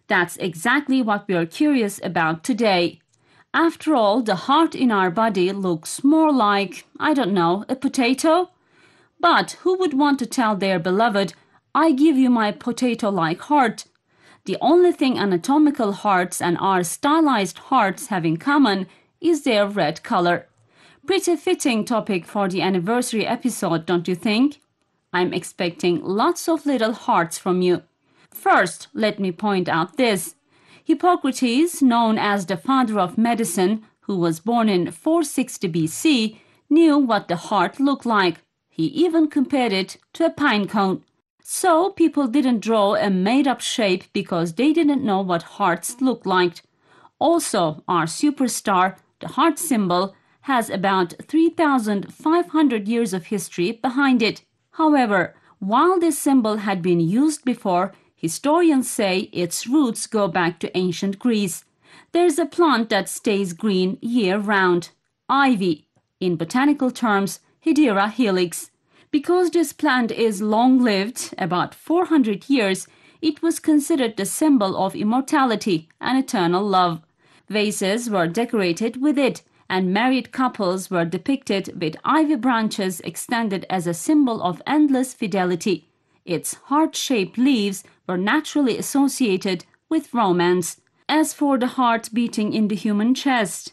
That's exactly what we are curious about today. After all, the heart in our body looks more like, I don't know, a potato? But who would want to tell their beloved, I give you my potato-like heart? The only thing anatomical hearts and our stylized hearts have in common is their red color. Pretty fitting topic for the anniversary episode, don't you think? I'm expecting lots of little hearts from you. First, let me point out this. Hippocrates, known as the father of medicine, who was born in 460 BC, knew what the heart looked like. He even compared it to a pine cone. So people didn't draw a made-up shape because they didn't know what hearts looked like. Also, our superstar, the heart symbol, has about 3,500 years of history behind it. However, while this symbol had been used before, historians say its roots go back to ancient Greece. There's a plant that stays green year-round, ivy. In botanical terms, Hydera helix. Because this plant is long-lived, about 400 years, it was considered the symbol of immortality and eternal love. Vases were decorated with it, and married couples were depicted with ivy branches extended as a symbol of endless fidelity. Its heart-shaped leaves were naturally associated with romance. As for the heart beating in the human chest,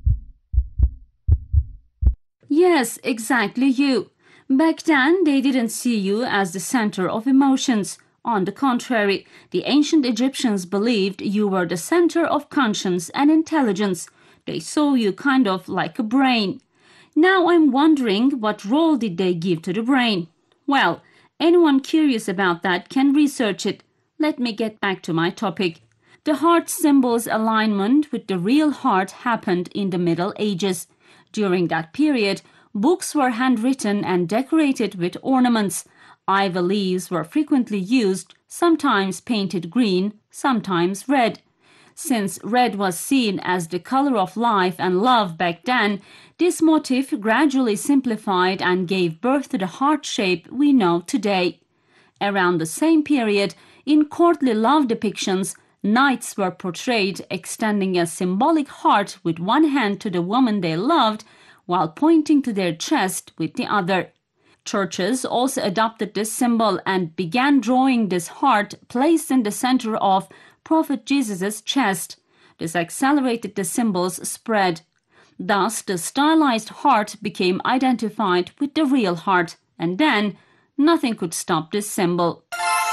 yes, exactly you. Back then, they didn't see you as the center of emotions. On the contrary, the ancient Egyptians believed you were the center of conscience and intelligence. They saw you kind of like a brain. Now I'm wondering, what role did they give to the brain? Well, anyone curious about that can research it. Let me get back to my topic. The heart symbol's alignment with the real heart happened in the Middle Ages. During that period, books were handwritten and decorated with ornaments. Ivy leaves were frequently used, sometimes painted green, sometimes red. Since red was seen as the color of life and love back then, this motif gradually simplified and gave birth to the heart shape we know today. Around the same period, in courtly love depictions, knights were portrayed extending a symbolic heart with one hand to the woman they loved while pointing to their chest with the other. Churches also adopted this symbol and began drawing this heart placed in the center of Prophet Jesus' chest. This accelerated the symbol's spread. Thus, the stylized heart became identified with the real heart, and then nothing could stop this symbol.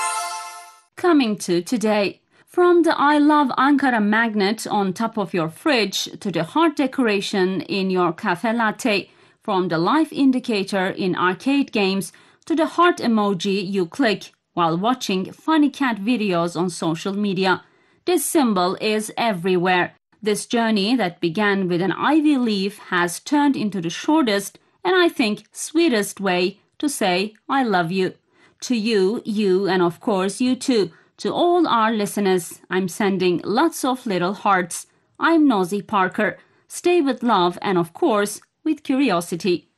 Coming to today. From the I Love Ankara magnet on top of your fridge to the heart decoration in your cafe latte, from the life indicator in arcade games to the heart emoji you click while watching funny cat videos on social media. This symbol is everywhere. This journey that began with an ivy leaf has turned into the shortest and I think sweetest way to say I love you. To you, and of course you too. To all our listeners, I'm sending lots of little hearts. I'm Nosy Parker. Stay with love and of course with curiosity.